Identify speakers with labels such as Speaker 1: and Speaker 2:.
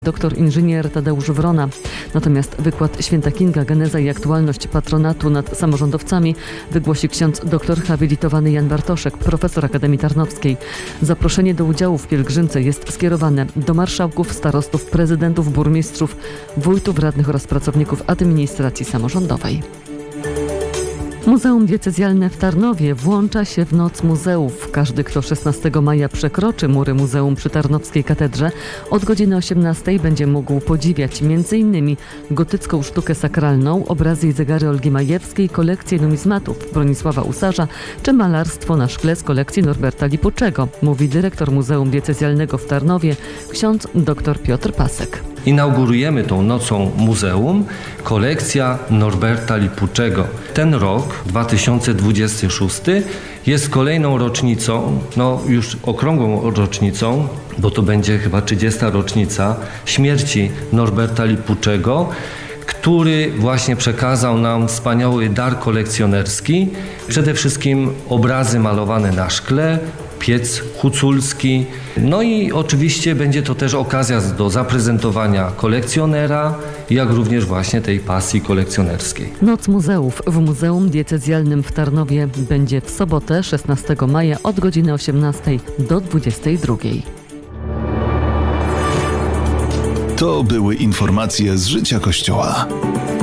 Speaker 1: Doktor inżynier Tadeusz Wrona. Natomiast wykład Święta Kinga, geneza i aktualność patronatu nad samorządowcami wygłosi ksiądz doktor habilitowany Jan Bartoszek, profesor Akademii Tarnowskiej. Zaproszenie do udziału w pielgrzymce jest skierowane do marszałków, starostów, prezydentów, burmistrzów, wójtów, radnych oraz pracowników administracji samorządowej. Muzeum Diecezjalne w Tarnowie włącza się w Noc Muzeów. Każdy, kto 16 maja przekroczy mury muzeum przy Tarnowskiej Katedrze, od godziny 18 będzie mógł podziwiać m.in. gotycką sztukę sakralną, obrazy i zegary Olgi Majewskiej, kolekcję numizmatów Bronisława Usarza czy malarstwo na szkle z kolekcji Norberta Lipuczego, mówi dyrektor Muzeum Diecezjalnego w Tarnowie, ksiądz dr Piotr Pasek.
Speaker 2: Inaugurujemy tą nocą muzeum kolekcja Norberta Lipuczego. Ten rok, 2026, jest kolejną rocznicą, już okrągłą rocznicą, bo to będzie chyba 30. rocznica śmierci Norberta Lipuczego, który właśnie przekazał nam wspaniały dar kolekcjonerski. Przede wszystkim obrazy malowane na szkle, piec huculski. I oczywiście będzie to też okazja do zaprezentowania kolekcjonera, jak również właśnie tej pasji kolekcjonerskiej.
Speaker 1: Noc Muzeów w Muzeum Diecezjalnym w Tarnowie będzie w sobotę 16 maja od godziny 18 do 22.
Speaker 3: To były informacje z życia Kościoła.